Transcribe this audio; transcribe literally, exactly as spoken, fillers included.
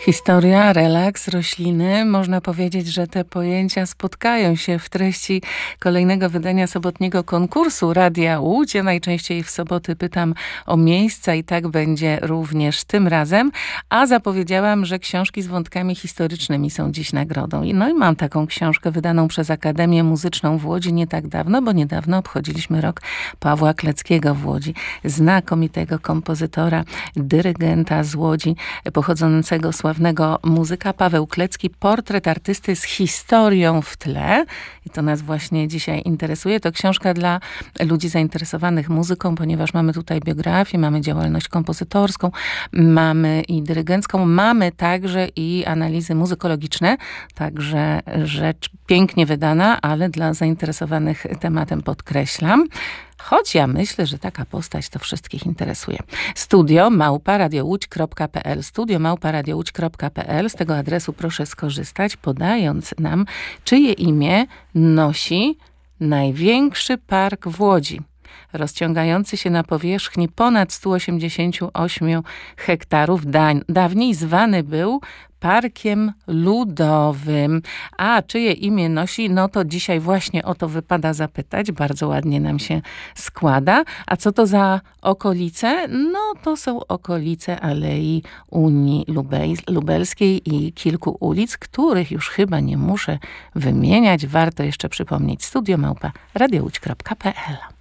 Historia, relaks, rośliny. Można powiedzieć, że te pojęcia spotkają się w treści kolejnego wydania sobotniego konkursu Radia Łódź. Ja najczęściej w soboty pytam o miejsca i tak będzie również tym razem. A zapowiedziałam, że książki z wątkami historycznymi są dziś nagrodą. No i mam taką książkę wydaną przez Akademię Muzyczną w Łodzi nie tak dawno, bo niedawno obchodziliśmy rok Pawła Kleckiego w Łodzi. Znakomitego kompozytora, dyrygenta z Łodzi, pochodzącego z sławnego muzyka. Paweł Klecki, portret artysty z historią w tle. I to nas właśnie dzisiaj interesuje. To książka dla ludzi zainteresowanych muzyką, ponieważ mamy tutaj biografię, mamy działalność kompozytorską, mamy i dyrygencką, mamy także i analizy muzykologiczne. Także rzecz pięknie wydana, ale dla zainteresowanych tematem podkreślam. Choć ja myślę, że taka postać to wszystkich interesuje. Studio małpa radiołódź kropka pe el. Studio małpa radiołódź kropka pe el. Z tego adresu proszę skorzystać, podając nam, czyje imię nosi największy park w Łodzi, rozciągający się na powierzchni ponad sto osiemdziesiąt osiem hektarów. Da- dawniej zwany był Parkiem Ludowym. A czyje imię nosi? No to dzisiaj właśnie o to wypada zapytać. Bardzo ładnie nam się składa. A co to za okolice? No to są okolice Alei Unii Lubej- Lubelskiej i kilku ulic, których już chyba nie muszę wymieniać. Warto jeszcze przypomnieć. Studio małpa radiołódź kropka pe el.